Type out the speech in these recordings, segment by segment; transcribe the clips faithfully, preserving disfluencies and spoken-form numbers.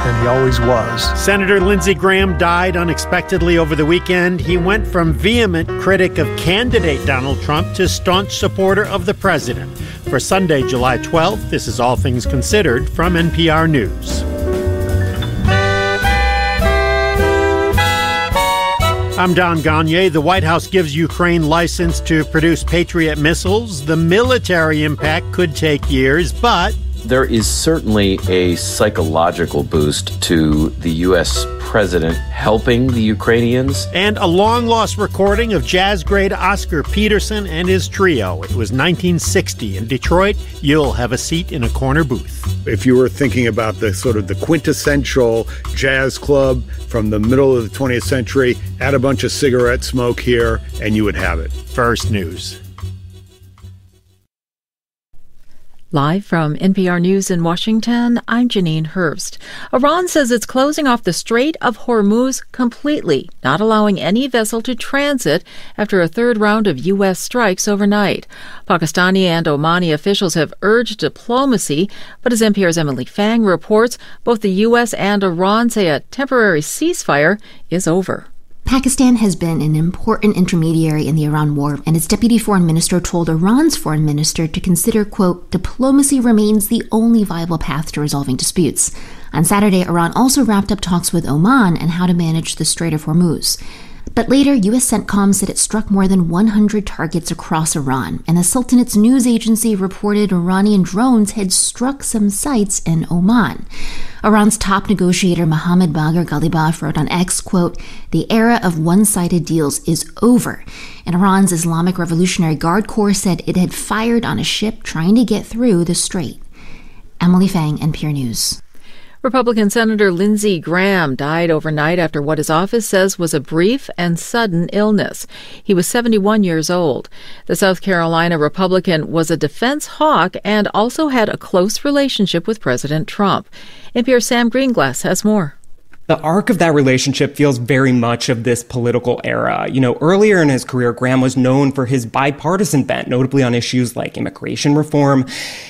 than he always was. Senator Lindsey Graham died unexpectedly over the weekend. He went from vehement critic of candidate Donald Trump to staunch supporter of the president. For Sunday, July twelfth, this is All Things Considered from N P R News. I'm Don Gagne. The White House gives Ukraine license to produce Patriot missiles. The military impact could take years, but there is certainly a psychological boost to the U S president helping the Ukrainians. And a long-lost recording of jazz great Oscar Peterson and his trio. It was nineteen sixty in Detroit. You'll have a seat in a corner booth. If you were thinking about the sort of the quintessential jazz club from the middle of the twentieth century, add a bunch of cigarette smoke here, and you would have it. First News. Live from N P R News in Washington, I'm Janine Hurst. Iran says it's closing off the Strait of Hormuz completely, not allowing any vessel to transit after a third round of U S strikes overnight. Pakistani and Omani officials have urged diplomacy, but as N P R's Emily Fang reports, both the U S and Iran say a temporary ceasefire is over. Pakistan has been an important intermediary in the Iran war, and its deputy foreign minister told Iran's foreign minister to consider, quote, diplomacy remains the only viable path to resolving disputes. On Saturday, Iran also wrapped up talks with Oman on how to manage the Strait of Hormuz. But later, U S CENTCOM said it struck more than one hundred targets across Iran, and the Sultanate's news agency reported Iranian drones had struck some sites in Oman. Iran's top negotiator Mohammad Bagher Ghalibaf wrote on X, quote, the era of one-sided deals is over. And Iran's Islamic Revolutionary Guard Corps said it had fired on a ship trying to get through the strait. Emily Fang, N P R News. Republican Senator Lindsey Graham died overnight after what his office says was a brief and sudden illness. He was seventy-one years old. The South Carolina Republican was a defense hawk and also had a close relationship with President Trump. N P R's Sam Greenglass has more. The arc of that relationship feels very much of this political era. You know, earlier in his career, Graham was known for his bipartisan bent, notably on issues like immigration reform.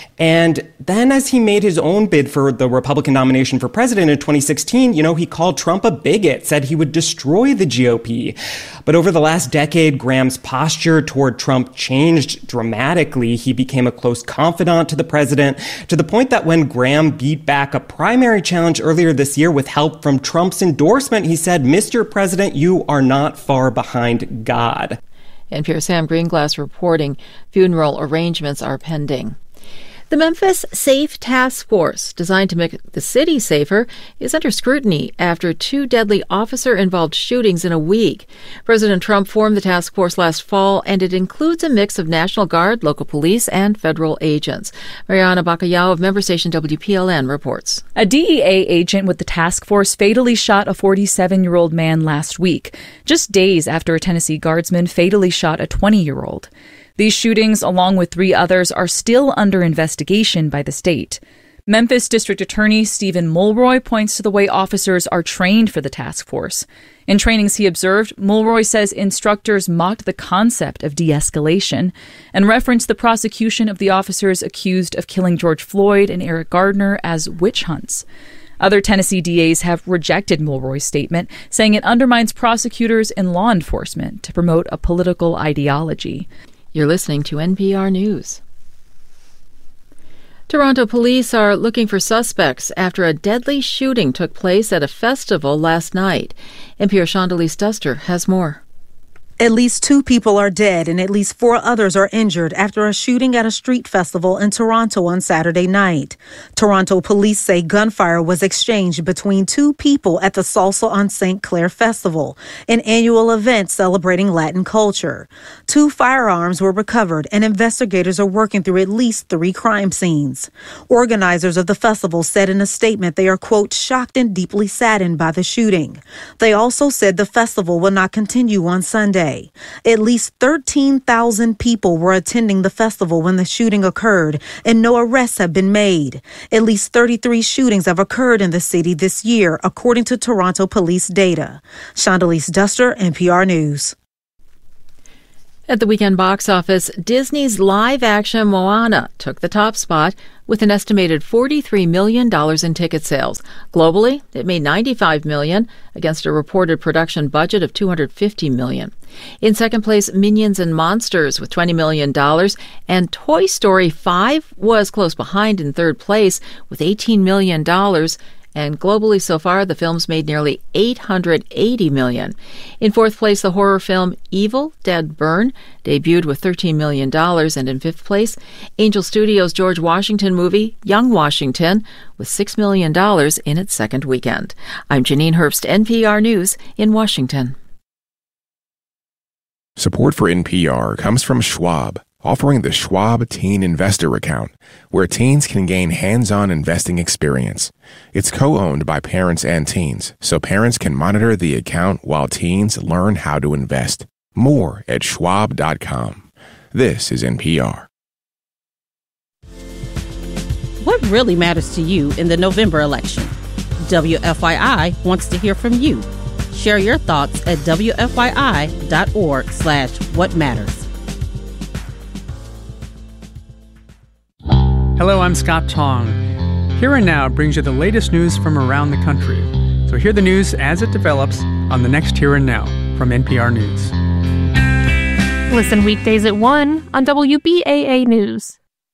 And then as he made his own bid for the Republican nomination for president in twenty sixteen, you know, he called Trump a bigot, said he would destroy the G O P. But over the last decade, Graham's posture toward Trump changed dramatically. He became a close confidant to the president, to the point that when Graham beat back a primary challenge earlier this year with help from Trump's endorsement, he said, Mister President, you are not far behind God. N P R's Sam Greenglass reporting funeral arrangements are pending. The Memphis Safe Task Force, designed to make the city safer, is under scrutiny after two deadly officer-involved shootings in a week. President Trump formed the task force last fall, and it includes a mix of National Guard, local police, and federal agents. Mariana Bacallao of member station W P L N reports. A D E A agent with the task force fatally shot a forty-seven-year-old man last week, just days after a Tennessee guardsman fatally shot a twenty-year-old. These shootings, along with three others, are still under investigation by the state. Memphis District Attorney Stephen Mulroy points to the way officers are trained for the task force. In trainings he observed, Mulroy says instructors mocked the concept of de-escalation and referenced the prosecution of the officers accused of killing George Floyd and Eric Gardner as witch hunts. Other Tennessee D As have rejected Mulroy's statement, saying it undermines prosecutors and law enforcement to promote a political ideology. You're listening to N P R News. Toronto police are looking for suspects after a deadly shooting took place at a festival last night. N P R's Chandalise Duster has more. At least two people are dead and at least four others are injured after a shooting at a street festival in Toronto on Saturday night. Toronto police say gunfire was exchanged between two people at the Salsa on Saint Clair Festival, an annual event celebrating Latin culture. Two firearms were recovered and investigators are working through at least three crime scenes. Organizers of the festival said in a statement they are, quote, shocked and deeply saddened by the shooting. They also said the festival will not continue on Sunday. At least thirteen thousand people were attending the festival when the shooting occurred, and no arrests have been made. At least thirty-three shootings have occurred in the city this year, according to Toronto police data. Chandalise Duster, N P R News. At the weekend box office, Disney's live-action Moana took the top spot with an estimated forty-three million dollars in ticket sales. Globally, it made ninety-five million dollars against a reported production budget of two hundred fifty million dollars. In second place, Minions and Monsters with twenty million dollars, and Toy Story five was close behind in third place with eighteen million dollars. And globally so far, the film's made nearly eight hundred eighty million dollars. In fourth place, the horror film Evil Dead Burn debuted with thirteen million dollars. And in fifth place, Angel Studios' George Washington movie Young Washington with six million dollars in its second weekend. I'm Janine Herbst, N P R News in Washington. Support for N P R comes from Schwab, offering the Schwab Teen Investor Account, where teens can gain hands-on investing experience. It's co-owned by parents and teens, so parents can monitor the account while teens learn how to invest. More at schwab dot com. This is N P R. What really matters to you in the November election? W F Y I wants to hear from you. Share your thoughts at W F Y I dot org slash what matters. Hello, I'm Scott Tong. Here and Now brings you the latest news from around the country. So hear the news as it develops on the next Here and Now from N P R News. Listen weekdays at one on W B A A News.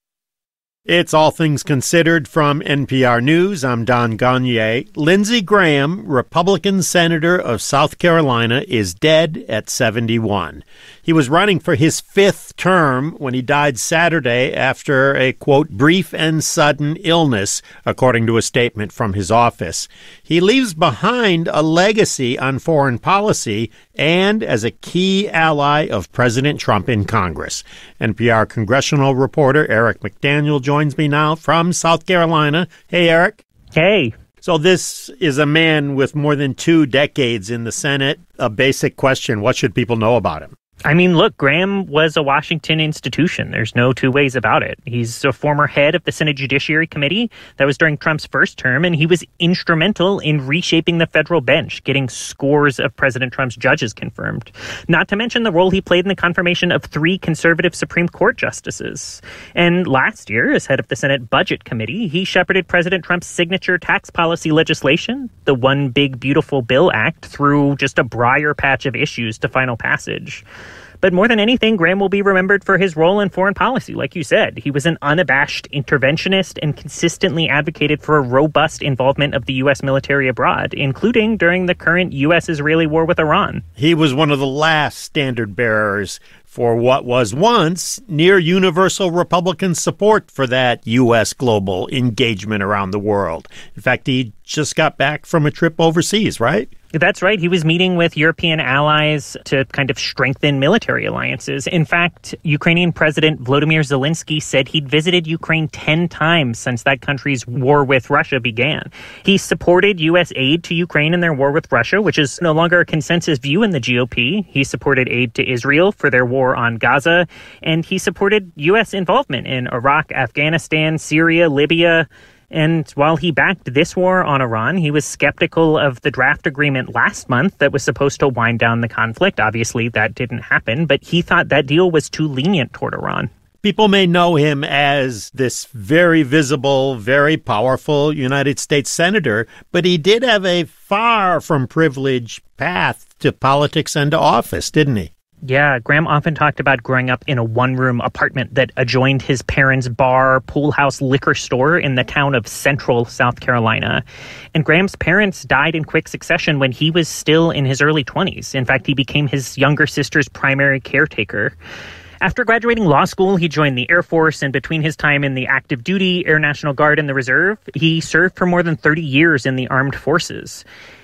It's All Things Considered from N P R News. I'm Don Gagnier. Lindsey Graham, Republican Senator of South Carolina, is dead at seventy-one. He was running for his fifth term when he died Saturday after a, quote, brief and sudden illness, according to a statement from his office. He leaves behind a legacy on foreign policy and as a key ally of President Trump in Congress. N P R congressional reporter Eric McDaniel joins me now from South Carolina. Hey, Eric. Hey. So this is a man with more than two decades in the Senate. A basic question, what should people know about him? I mean, look, Graham was a Washington institution. There's no two ways about it. He's a former head of the Senate Judiciary Committee. That was during Trump's first term, and he was instrumental in reshaping the federal bench, getting scores of President Trump's judges confirmed. Not to mention the role he played in the confirmation of three conservative Supreme Court justices. And last year, as head of the Senate Budget Committee, he shepherded President Trump's signature tax policy legislation, the One Big Beautiful Bill Act, through just a briar patch of issues to final passage. But more than anything, Graham will be remembered for his role in foreign policy. Like you said, he was an unabashed interventionist and consistently advocated for a robust involvement of the U S military abroad, including during the current U S-Israeli war with Iran. He was one of the last standard bearers for what was once near universal Republican support for that U S global engagement around the world. In fact, he just got back from a trip overseas, right? That's right. He was meeting with European allies to kind of strengthen military alliances. In fact, Ukrainian President Volodymyr Zelensky said he'd visited Ukraine ten times since that country's war with Russia began. He supported U S aid to Ukraine in their war with Russia, which is no longer a consensus view in the G O P. He supported aid to Israel for their war on Gaza, and he supported U S involvement in Iraq, Afghanistan, Syria, Libya. And while he backed this war on Iran, he was skeptical of the draft agreement last month that was supposed to wind down the conflict. Obviously, that didn't happen, but he thought that deal was too lenient toward Iran. People may know him as this very visible, very powerful United States senator, but he did have a far from privileged path to politics and to office, didn't he? Yeah, Graham often talked about growing up in a one-room apartment that adjoined his parents' bar, pool house, liquor store in the town of Central, South Carolina. And Graham's parents died in quick succession when he was still in his early twenties. In fact, he became his younger sister's primary caretaker. After graduating law school, he joined the Air Force, and between his time in the active duty, Air National Guard, and the Reserve, he served for more than thirty years in the armed forces.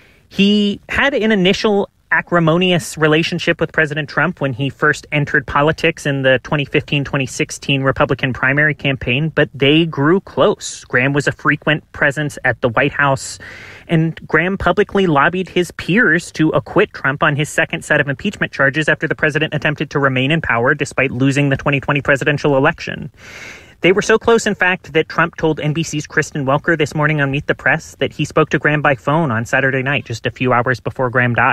He had an initial acrimonious relationship with President Trump when he first entered politics in the twenty fifteen twenty sixteen Republican primary campaign, but they grew close. Graham was a frequent presence at the White House, and Graham publicly lobbied his peers to acquit Trump on his second set of impeachment charges after the president attempted to remain in power despite losing the twenty twenty presidential election. They were so close, in fact, that Trump told N B C's Kristen Welker this morning on Meet the Press that he spoke to Graham by phone on Saturday night, just a few hours before Graham died.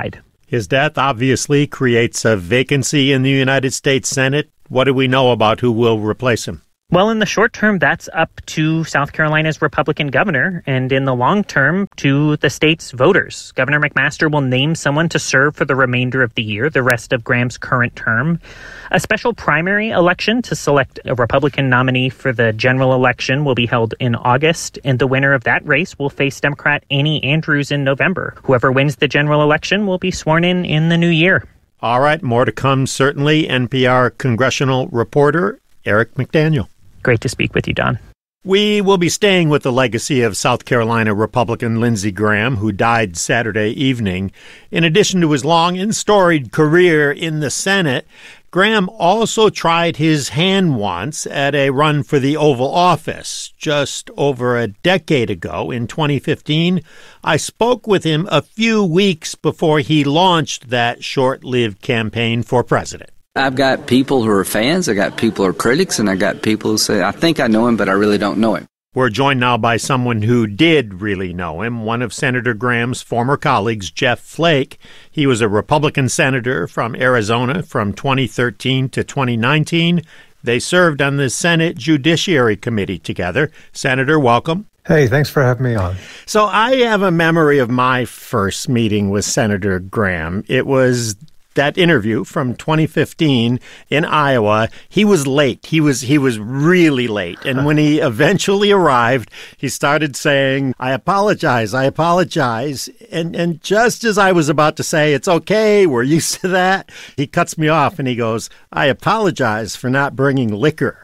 His death obviously creates a vacancy in the United States Senate. What do we know about who will replace him? Well, in the short term, that's up to South Carolina's Republican governor, and in the long term, to the state's voters. Governor McMaster will name someone to serve for the remainder of the year, the rest of Graham's current term. A special primary election to select a Republican nominee for the general election will be held in August, and the winner of that race will face Democrat Annie Andrews in November. Whoever wins the general election will be sworn in in the new year. All right, more to come, certainly. N P R congressional reporter Eric McDaniel. Great to speak with you, Don. We will be staying with the legacy of South Carolina Republican Lindsey Graham, who died Saturday evening. In addition to his long and storied career in the Senate, Graham also tried his hand once at a run for the Oval Office. Just over a decade ago, in twenty fifteen, I spoke with him a few weeks before he launched that short-lived campaign for president. I've got people who are fans, I got people who are critics, and I got people who say, I think I know him, but I really don't know him. We're joined now by someone who did really know him, one of Senator Graham's former colleagues, Jeff Flake. He was a Republican senator from Arizona from twenty thirteen to twenty nineteen. They served on the Senate Judiciary Committee together. Senator, welcome. Hey, thanks for having me on. So I have a memory of my first meeting with Senator Graham. It was that interview from twenty fifteen in Iowa. He was late. He was he was really late. And when he eventually arrived, he started saying, I apologize, I apologize. And and just as I was about to say, it's okay, we're used to that, he cuts me off and he goes, I apologize for not bringing liquor.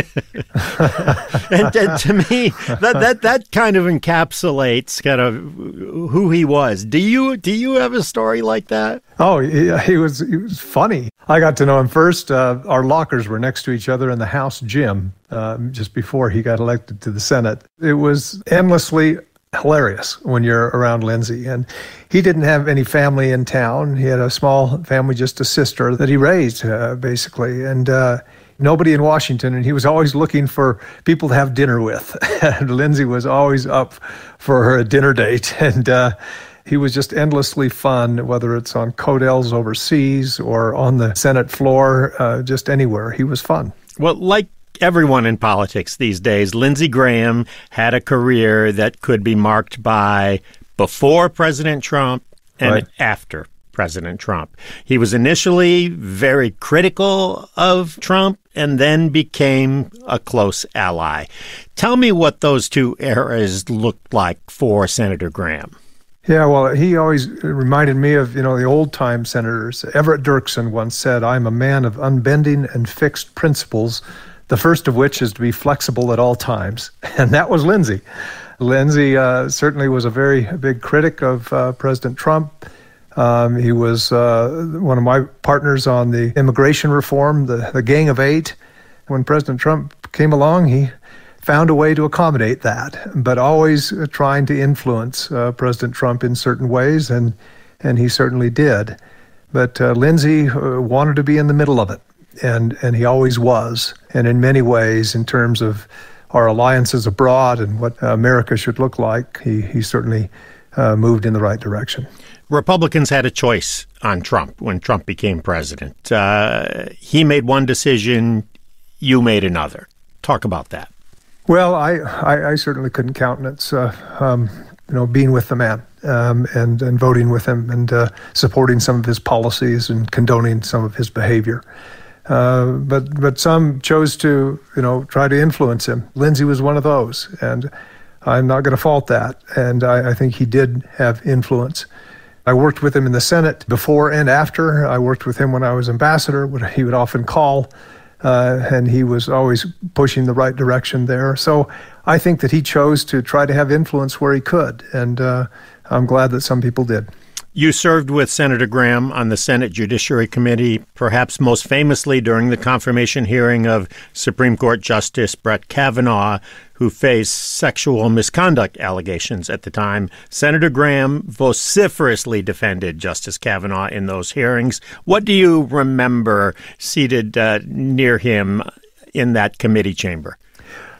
and, and to me, that, that that kind of encapsulates kind of who he was. Do you do you have a story like that? Oh, he, he was he was funny. I got to know him first. Uh, our lockers were next to each other in the House gym uh, just before he got elected to the Senate. It was endlessly hilarious when you're around Lindsey. And he didn't have any family in town. He had a small family, just a sister that he raised, uh, basically. And uh, nobody in Washington, and he was always looking for people to have dinner with. And Lindsey was always up for a dinner date. And uh, he was just endlessly fun, whether it's on Codell's overseas or on the Senate floor, uh, just anywhere. He was fun. Well, like everyone in politics these days, Lindsey Graham had a career that could be marked by before President Trump and right. after President Trump. He was initially very critical of Trump and then became a close ally. Tell me what those two eras looked like for Senator Graham. Yeah, well, he always reminded me of, you know, the old-time senators. Everett Dirksen once said, I'm a man of unbending and fixed principles, the first of which is to be flexible at all times. And that was Lindsey. Lindsey uh, certainly was a very big critic of uh, President Trump. Um, he was uh, one of my partners on the immigration reform, the, the Gang of Eight. When President Trump came along, he found a way to accommodate that, but always trying to influence uh, President Trump in certain ways, and and he certainly did. But uh, Lindsey uh, wanted to be in the middle of it, and, and he always was. And in many ways, in terms of our alliances abroad and what America should look like, he, he certainly uh, moved in the right direction. Republicans had a choice on Trump when Trump became president. Uh, he made one decision, you made another. Talk about that. Well, I, I, I certainly couldn't countenance, uh, um, you know, being with the man um, and, and voting with him and uh, supporting some of his policies and condoning some of his behavior. Uh, but but some chose to, you know, try to influence him. Lindsey was one of those, and I'm not going to fault that. And I, I think he did have influence. I worked with him in the Senate before and after. I worked with him when I was ambassador. He would often call. Uh, and he was always pushing the right direction there. So I think that he chose to try to have influence where he could, and uh, I'm glad that some people did. You served with Senator Graham on the Senate Judiciary Committee, perhaps most famously during the confirmation hearing of Supreme Court Justice Brett Kavanaugh, who faced sexual misconduct allegations at the time. Senator Graham vociferously defended Justice Kavanaugh in those hearings. What do you remember seated uh, near him in that committee chamber?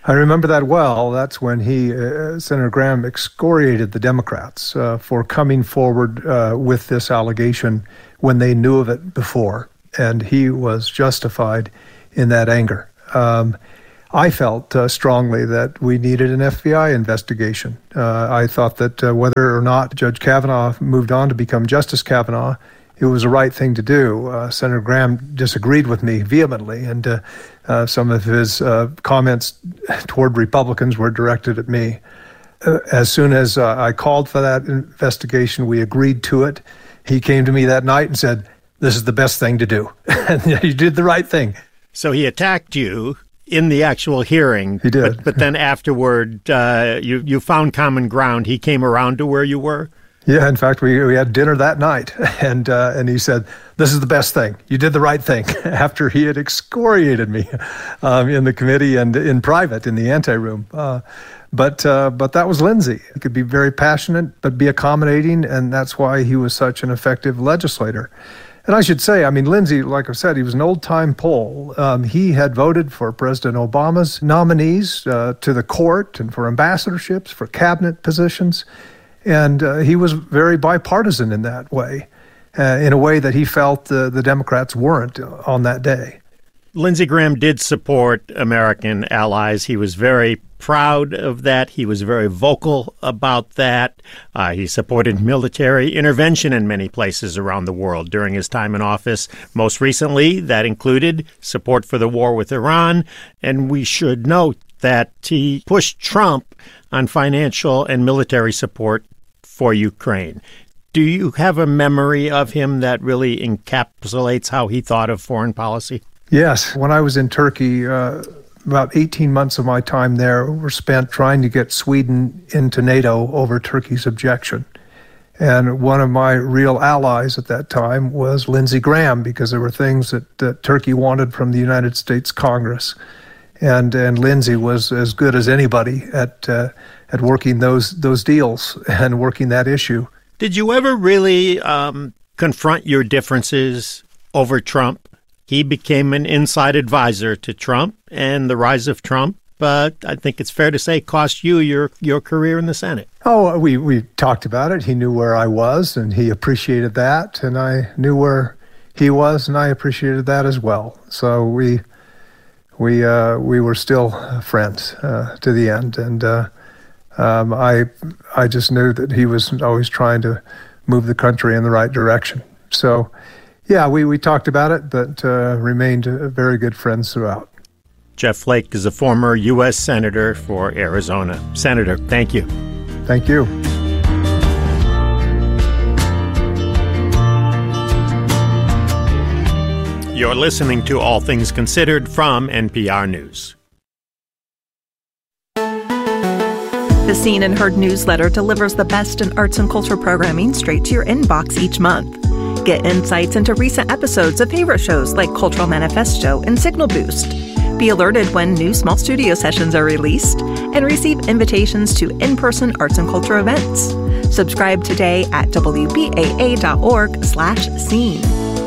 I remember that well. That's when he, uh, Senator Graham, excoriated the Democrats uh, for coming forward uh, with this allegation when they knew of it before. And he was justified in that anger. Um, I felt uh, strongly that we needed an F B I investigation. Uh, I thought that uh, whether or not Judge Kavanaugh moved on to become Justice Kavanaugh, it was the right thing to do. Uh, Senator Graham disagreed with me vehemently, and uh, uh, some of his uh, comments toward Republicans were directed at me. Uh, as soon as uh, I called for that investigation, we agreed to it. He came to me that night and said, "This is the best thing to do." And you did the right thing. So he attacked you in the actual hearing. He did. But, but then afterward, uh, you, you found common ground. He came around to where you were? Yeah, in fact, we we had dinner that night, and uh, and he said, "This is the best thing. You did the right thing," after he had excoriated me um, in the committee and in private in the anteroom. Uh, but uh, but that was Lindsey. He could be very passionate, but be accommodating, and that's why he was such an effective legislator. And I should say, I mean, Lindsey, like I said, he was an old-time Pole. Um, he had voted for President Obama's nominees uh, to the court and for ambassadorships, for cabinet positions. And uh, he was very bipartisan in that way, uh, in a way that he felt uh, the Democrats weren't on that day. Lindsey Graham did support American allies. He was very proud of that. He was very vocal about that. Uh, he supported military intervention in many places around the world during his time in office. Most recently, that included support for the war with Iran. And we should note that he pushed Trump on financial and military support for Ukraine. Do you have a memory of him that really encapsulates how he thought of foreign policy? Yes. When I was in Turkey, uh, about eighteen months of my time there were spent trying to get Sweden into NATO over Turkey's objection. And one of my real allies at that time was Lindsey Graham, because there were things that, that Turkey wanted from the United States Congress. And and Lindsey was as good as anybody at uh, at working those those deals and working that issue. Did you ever really um, confront your differences over Trump? He became an inside advisor to Trump, and the rise of Trump, uh, I think it's fair to say, cost you your, your career in the Senate. Oh, we, we talked about it. He knew where I was, and he appreciated that, and I knew where he was, and I appreciated that as well. So we we uh, we were still friends uh, to the end, and uh, um, I I just knew that he was always trying to move the country in the right direction. So. Yeah, we, we talked about it, but uh, remained uh, very good friends throughout. Jeff Flake is a former U S Senator for Arizona. Senator, thank you. Thank you. You're listening to All Things Considered from N P R News. The Seen and Heard newsletter delivers the best in arts and culture programming straight to your inbox each month. Get insights into recent episodes of favorite shows like Cultural Manifesto and Signal Boost. Be alerted when new small studio sessions are released and receive invitations to in-person arts and culture events. Subscribe today at W B A A dot org slash scene.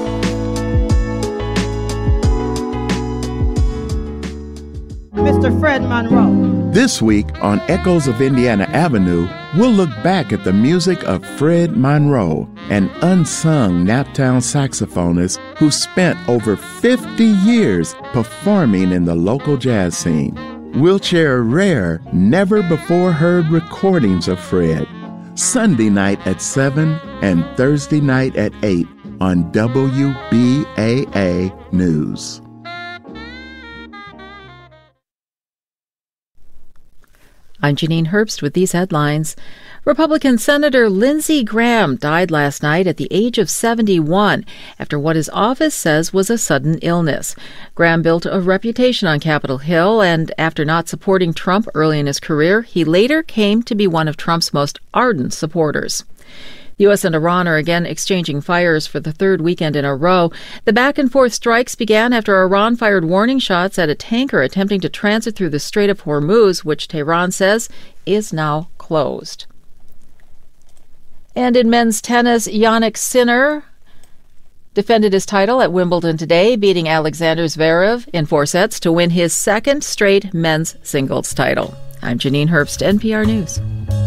Mister Fred Monroe. This week on Echoes of Indiana Avenue, we'll look back at the music of Fred Monroe, an unsung Naptown saxophonist who spent over fifty years performing in the local jazz scene. We'll share rare, never-before-heard recordings of Fred, Sunday night at seven and Thursday night at eight on W B A A News. I'm Janine Herbst with these headlines. Republican Senator Lindsey Graham died last night at the age of seventy-one after what his office says was a sudden illness. Graham built a reputation on Capitol Hill, and after not supporting Trump early in his career, he later came to be one of Trump's most ardent supporters. The U S and Iran are again exchanging fires for the third weekend in a row. The back-and-forth strikes began after Iran fired warning shots at a tanker attempting to transit through the Strait of Hormuz, which Tehran says is now closed. And in men's tennis, Jannik Sinner defended his title at Wimbledon today, beating Alexander Zverev in four sets to win his second straight men's singles title. I'm Janine Herbst, N P R News.